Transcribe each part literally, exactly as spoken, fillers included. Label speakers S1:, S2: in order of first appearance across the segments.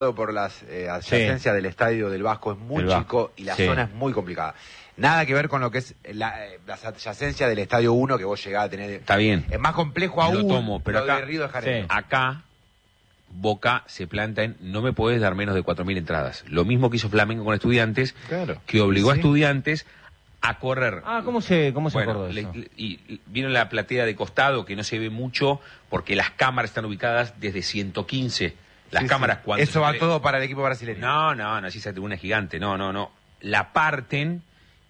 S1: por las eh, adyacencias sí. del estadio del Vasco es muy
S2: el
S1: chico
S2: Vasco.
S1: y la
S2: sí.
S1: zona es muy complicada. Nada que ver con lo que es la, eh, las adyacencias del estadio uno que vos llegás a tener.
S3: Está bien.
S1: Es más complejo aún.
S3: Lo tomo, pero
S1: lo
S3: acá,
S1: de Río de Janeiro.
S3: Sí. Acá Boca se planta en no me podés dar menos de cuatro mil entradas. Lo mismo que hizo Flamengo con Estudiantes,
S1: claro.
S3: que obligó
S1: sí.
S3: a Estudiantes a correr.
S2: Ah, ¿cómo se, cómo se
S3: bueno,
S2: acordó
S3: le,
S2: eso?
S3: le, y, y vino la platea de costado que no se ve mucho porque las cámaras están ubicadas desde ciento quince. Las
S1: sí,
S3: cámaras
S1: sí.
S3: cuando...
S1: Eso va todo para el equipo brasileño.
S3: No, no, no, así esa tribuna es gigante. No, no, no. La parten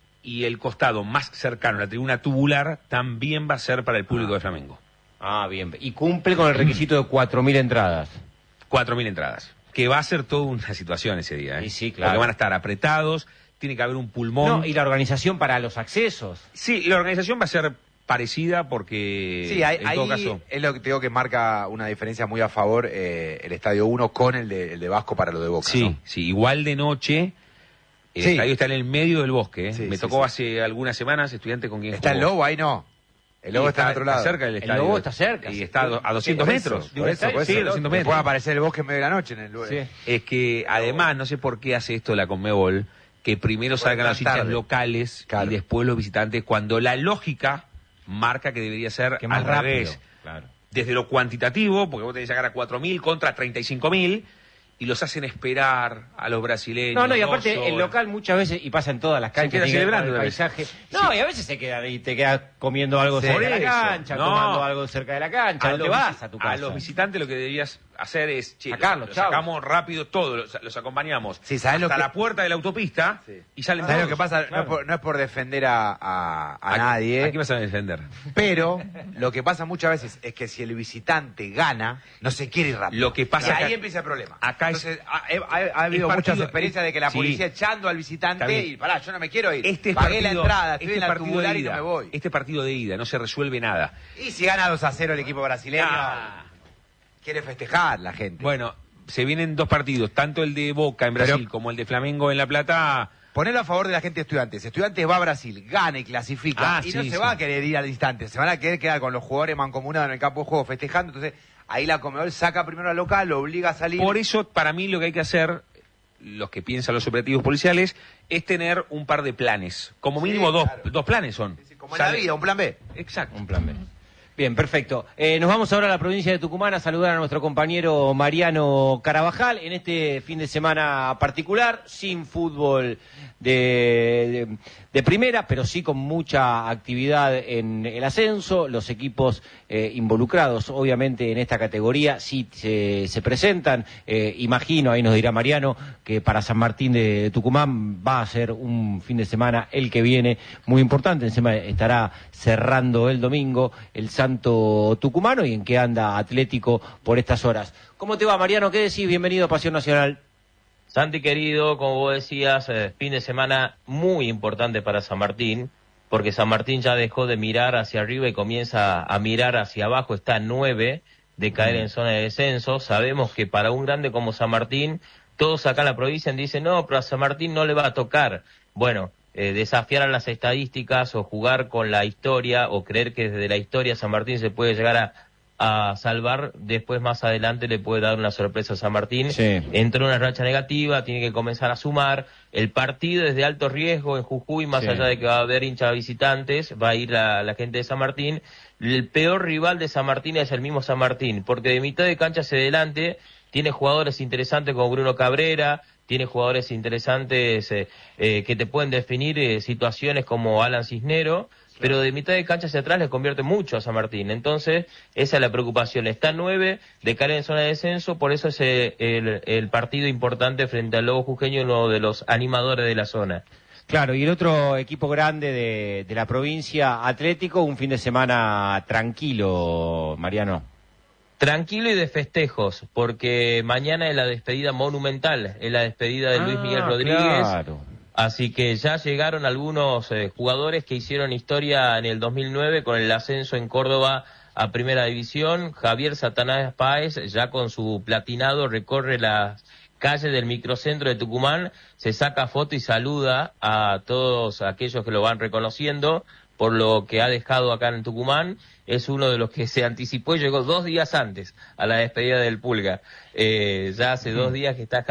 S3: y el costado más cercano, la tribuna tubular, también va a ser para el público
S2: ah.
S3: de Flamengo.
S2: Ah, bien. Y cumple con el requisito de cuatro mil entradas.
S3: cuatro mil entradas. Que va a ser toda una situación ese día, ¿eh?
S2: Y sí, claro.
S3: Porque van a estar apretados, tiene que haber un pulmón.
S2: No, y la organización para los accesos.
S3: Sí, la organización va a ser parecida porque
S1: sí, hay,
S3: en
S1: ahí
S3: todo caso
S1: es lo que te digo que marca una diferencia muy a favor eh, el estadio uno con el de, el de Vasco para lo de Boca.
S3: Sí,
S1: ¿no?
S3: sí, igual de noche el
S1: sí.
S3: estadio está en el medio del bosque, ¿eh?
S1: Sí,
S3: Me
S1: sí,
S3: tocó
S1: sí.
S3: hace algunas semanas estudiante con quien
S1: ¿Está
S3: jugó.
S1: el Lobo ahí? No. El Lobo está, está en otro lado.
S3: Está cerca del
S2: el
S3: estadio.
S2: Lobo está cerca.
S3: Y está a, a doscientos
S1: sí,
S3: metros.
S1: Por eso, por eso,
S3: sí, doscientos metros.
S1: Puede aparecer el bosque en medio de la noche en el lugar.
S2: Sí.
S3: Es que además, no sé por qué hace esto la Conmebol, que primero salgan los hinchas locales claro. y después los visitantes, cuando la lógica marca que debería ser
S2: que más
S3: al
S2: rápido.
S3: revés.
S2: Claro.
S3: Desde lo cuantitativo, porque vos tenés que llegar a cuatro mil contra treinta y cinco mil, y los hacen esperar a los brasileños.
S2: No, no, y aparte
S3: no
S2: el local muchas veces, y pasa en todas las canchas,
S3: se queda celebrando
S2: el paisaje. No, sí. y a veces se queda y te quedas comiendo algo sí, cerca de la cancha, no. tomando algo cerca de la cancha. ¿A dónde vas a tu casa?
S3: A los visitantes lo que deberías hacer es, che,
S2: sacarlos,
S3: los, los sacamos rápido todos, los, los acompañamos
S1: sí, ¿sabes
S3: hasta
S1: lo que...
S3: la puerta de la autopista sí. y salen
S1: ¿sabes
S3: todos?
S1: lo que pasa?
S3: Claro.
S1: No, es por, no es por defender a, a, a
S3: aquí,
S1: nadie.
S3: Aquí vas a defender.
S1: Pero lo que pasa muchas veces es que si el visitante gana, no se quiere ir rápido.
S3: Lo que pasa
S1: y ahí
S3: acá,
S1: empieza el problema.
S3: Acá
S1: Entonces, ha, ha, ha habido
S3: partido,
S1: muchas experiencias de que la policía
S3: sí.
S1: echando al visitante y pará, yo no me quiero ir.
S3: Este es
S1: Pagué
S3: partido,
S1: la entrada, estoy
S3: este
S1: en la
S3: partido
S1: tubular
S3: de ida,
S1: y no me voy.
S3: Este partido de ida, no se resuelve nada.
S1: Y si gana dos a cero el equipo brasileño,
S3: ah.
S1: quiere festejar la gente.
S3: Bueno, se vienen dos partidos, tanto el de Boca en Brasil
S1: Pero,
S3: como el de Flamengo en La Plata.
S1: Ponelo a favor de la gente de Estudiantes. Estudiantes va a Brasil, gana y clasifica.
S3: Ah,
S1: y
S3: sí,
S1: no se
S3: sí.
S1: va a querer ir al instante. Se van a querer quedar con los jugadores mancomunados en el campo de juego festejando. Entonces, ahí la Conmebol saca primero al local, lo obliga a salir.
S3: Por eso, para mí, lo que hay que hacer, los que piensan los operativos policiales, es tener un par de planes. Como mínimo sí, dos, claro. dos planes son.
S1: Sí, sí, como en la vida, un plan B.
S3: Exacto.
S2: Un plan B. Bien, perfecto. Eh, nos vamos ahora a la provincia de Tucumán a saludar a nuestro compañero Mariano Carabajal en este fin de semana particular, sin fútbol de, de, de primera, pero sí con mucha actividad en el ascenso. Los equipos eh, involucrados, obviamente, en esta categoría, sí se, se presentan. Eh, imagino, ahí nos dirá Mariano, que para San Martín de, de Tucumán va a ser un fin de semana el que viene muy importante. Encima estará cerrando el domingo el Santo Tucumano y en qué anda Atlético por estas horas. ¿Cómo te va, Mariano? ¿Qué decís? Bienvenido a Pasión Nacional.
S4: Santi querido, como vos decías, eh, fin de semana muy importante para San Martín, porque San Martín ya dejó de mirar hacia arriba y comienza a mirar hacia abajo, está a nueve de caer en zona de descenso. Sabemos que para un grande como San Martín, todos acá en la provincia dicen, no, pero a San Martín no le va a tocar. Bueno, eh, desafiar a las estadísticas o jugar con la historia o creer que desde la historia San Martín se puede llegar a a salvar, después más adelante le puede dar una sorpresa a San Martín.
S2: Sí.
S4: Entró en una racha negativa, tiene que comenzar a sumar. El partido es de alto riesgo en Jujuy, más sí. allá de que va a haber hinchas visitantes, va a ir la, la gente de San Martín. El peor rival de San Martín es el mismo San Martín, porque de mitad de cancha hacia adelante tiene jugadores interesantes como Bruno Cabrera, tiene jugadores interesantes eh, eh, que te pueden definir eh, situaciones como Alan Cisnero, pero de mitad de cancha hacia atrás le convierte mucho a San Martín. Entonces, esa es la preocupación. Está nueve, de caer en zona de descenso, por eso es el, el partido importante frente al Lobo Jujeño, uno de los animadores de la zona.
S2: Claro, y el otro equipo grande de, de la provincia, Atlético, un fin de semana tranquilo, Mariano.
S4: Tranquilo y de festejos, porque mañana es la despedida monumental, es la despedida de Luis
S2: ah,
S4: Miguel Rodríguez.
S2: Claro.
S4: Así que ya llegaron algunos eh, jugadores que hicieron historia en el dos mil nueve con el ascenso en Córdoba a Primera División. Javier Satanás Páez, ya con su platinado, recorre las calles del microcentro de Tucumán, se saca foto y saluda a todos aquellos que lo van reconociendo, por lo que ha dejado acá en Tucumán. Es uno de los que se anticipó y llegó dos días antes a la despedida del Pulga. Eh, ya hace dos días que está